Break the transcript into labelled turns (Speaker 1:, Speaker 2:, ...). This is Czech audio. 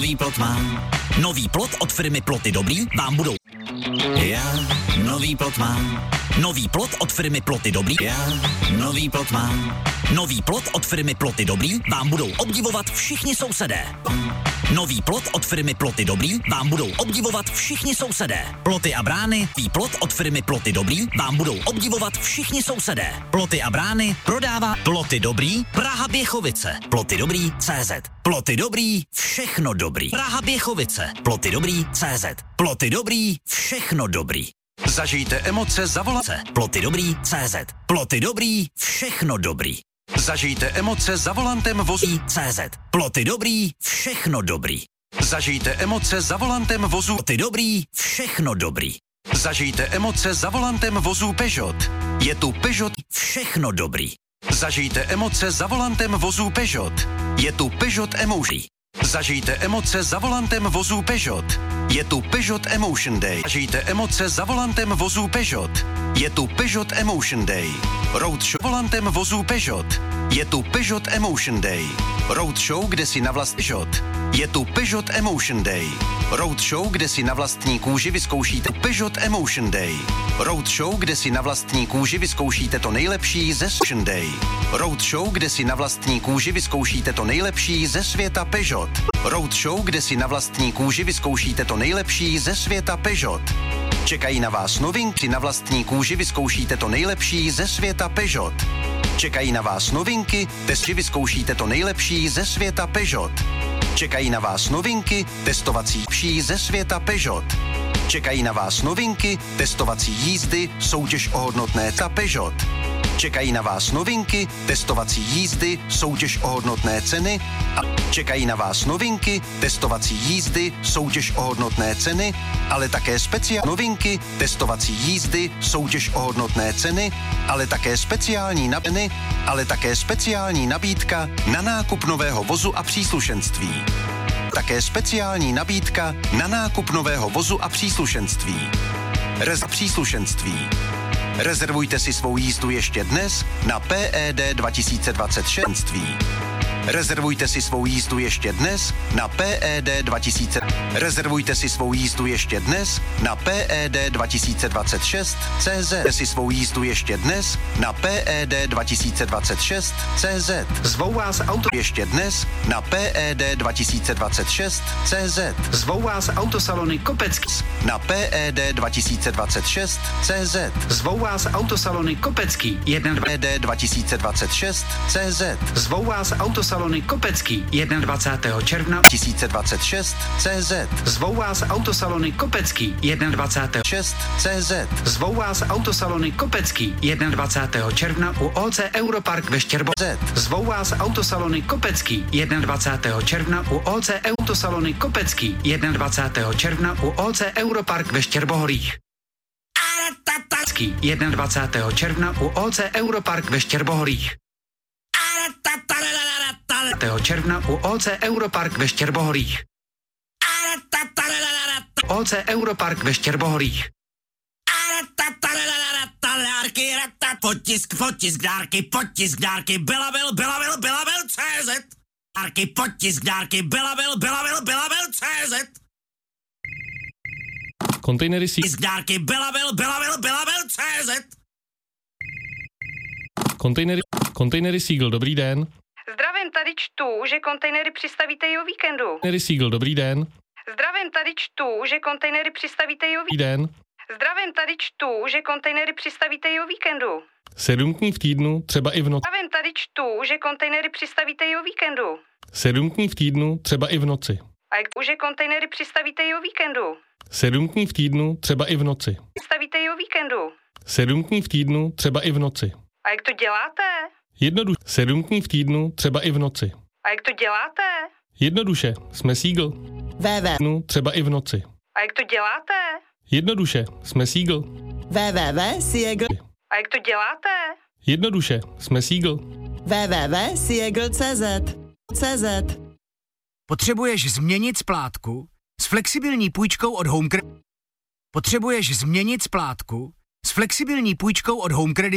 Speaker 1: nový plot mám. Nový plot od firmy Ploty Dobrý vám budou... Já nový plot mám. Nový plot od firmy Ploty Dobrý. Já nový plot mám. Nový plot od firmy Ploty Dobrý vám budou obdivovat všichni sousedé. Nový plot od firmy Ploty Dobrý vám budou obdivovat všichni sousedé. Ploty a brány, plot od firmy Ploty Dobrý vám budou obdivovat všichni sousedé. Ploty a brány prodává Ploty Dobrý, Praha Běchovice. Ploty Dobrý CZ. Ploty Dobrý, všechno dobrý. Praha Běchovice. Ploty Dobrý CZ. Ploty Dobrý, všechno dobrý.
Speaker 2: Zažijte emoce za volantem.
Speaker 1: Ploty Dobrý CZ. Ploty Dobrý, všechno dobrý.
Speaker 2: Zažijte emoce za volantem vozu
Speaker 1: CZ. Ploty Dobrý, všechno dobrý.
Speaker 2: Zažijte emoce za volantem vozu
Speaker 1: Ploty Dobrý, všechno dobrý.
Speaker 2: Zažijte emoce za volantem vozu Peugeot. Je tu Peugeot.
Speaker 1: Všechno dobrý.
Speaker 2: Zažijte emoce za volantem vozu Peugeot. Je tu Peugeot Emotion. Zažijte emoce za volantem vozu Peugeot. Je tu Peugeot Emotion Day. Zažijte emoce za volantem vozu Peugeot. Je tu Peugeot Emotion Day. Roadshow volantem vozu Peugeot. Je tu Peugeot Emotion Day. Roadshow, kde si na vlastní Peugeot. Je tu Peugeot Emotion Day. Roadshow, kde si na vlastní kůži vyzkoušíte Peugeot Emotion Day. Roadshow, kde si na vlastní kůži vyzkoušíte to nejlepší ze Emotion Day. Roadshow, kde si na vlastní kůži vyzkoušíte to nejlepší ze světa Peugeot. Roadshow, kde si na vlastní kůži vyzkoušíte to nejlepší ze světa Peugeot. Čekají na vás novinky, na vlastní kůži vyzkoušíte to nejlepší ze světa Peugeot. Čekají na vás novinky, testy vyzkoušíte to nejlepší ze světa Peugeot. Čekají na vás novinky, testovací vší ze světa Peugeot. Čekají na vás novinky, testovací jízdy, soutěž o hodnotné ta Peugeot. Čekají na vás novinky, testovací jízdy, soutěž o hodnotné ceny a čekají na vás novinky, testovací jízdy, soutěž o hodnotné ceny, ale také speciální novinky, testovací jízdy, soutěž o hodnotné ceny, ale také speciální nabídka na nákup nového vozu a příslušenství. Také speciální nabídka na nákup nového vozu a příslušenství. Rezervujte si svou jízdu ještě dnes na PED 2026. Rezervujte si svou jízdu ještě dnes na PED 2000. Rezervujte si svou jízdu ještě dnes na PED 2026 CZ. Si svou jízdu ještě dnes na PED 2026 CZ. Zvou vás auto ještě dnes na PED 2026 CZ. Zvou vás autosalony Kopecký na PED 2026 CZ. Zvou vás autosalony Kopecký 1 PED 2026 CZ. Zvou vás autosalony Kopecký 21. června 2026 CZ. Zvou vás autosalony Kopecký 21. CZ. Zvou vás autosalony Kopecký 21. června u OC Europark ve Štěrboře. Zvou vás autosalony Kopecký 21. června u OC autosalony Kopecký 21. června u OC Europark ve Štěrbohorích. 21. června u OC Europark ve Štěrbohorích. června u OC Europark ve Štěrbohorích. OC Europark ve Štěrbohorích.
Speaker 1: Potisk dárky, Belabil, CZ. Potisk dárky, Belabil, CZ.
Speaker 3: Kontejnery
Speaker 1: dárky, Belabil, CZ.
Speaker 3: Kontejnery Siegel, dobrý den.
Speaker 4: Zdravím, tady čtu, že kontejnery přistavíte i o víkendu.
Speaker 3: Kontejnery Siegel, dobrý den.
Speaker 4: Zdravím, tady čtu, že kontejnery přistavíte i o
Speaker 3: Dobrý
Speaker 4: víkendu.
Speaker 3: den.
Speaker 4: Zdravím, tady čtu, že kontejnery přistavíte i o víkendu.
Speaker 3: 7 dní v týdnu, třeba i v noci.
Speaker 4: Zdravím, tady čtu, že kontejnery přistavíte i o víkendu.
Speaker 3: 7 dní v týdnu, třeba i v noci.
Speaker 4: A jak že kontejnery přistavíte i o víkendu.
Speaker 3: 7 dní v týdnu, třeba i v noci.
Speaker 4: Přistavíte i o víkendu.
Speaker 3: 7 dní v týdnu, třeba i v noci.
Speaker 4: A jak to děláte?
Speaker 3: Jednoduše. 7 dní v týdnu, třeba i v noci.
Speaker 4: A jak to děláte?
Speaker 3: Jednoduše, jsme Siegel.
Speaker 5: www.
Speaker 3: Třeba i v noci.
Speaker 4: A jak to děláte?
Speaker 3: Jednoduše, jsme Siegel.
Speaker 5: www.siegel.
Speaker 4: A jak to děláte?
Speaker 3: Jednoduše, jsme Siegel.
Speaker 5: www.siegel.cz.
Speaker 6: Potřebuješ změnit splátku s flexibilní půjčkou od Home Credit? Potřebuješ změnit splátku s flexibilní půjčkou od Home Credit?